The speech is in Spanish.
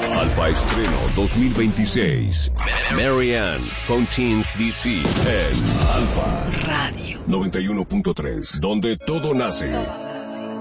Alfa Estreno 2026. Marianne Fountains DC en Alfa Radio 91.3, donde todo nace.